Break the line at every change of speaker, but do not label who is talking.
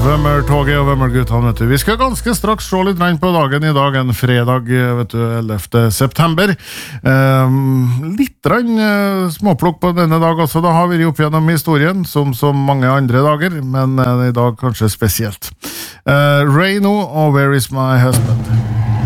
Vømmertoget og Vømmerguttene, vet du. Vi skal ganske straks se litt på dagen i dag, en fredag, vet du, 11. september. Litt småplukk på denne dag også, da har vi opp gjennom historien, som mange andre dager, men i dag kanskje spesielt. Rayno og Where is my husband?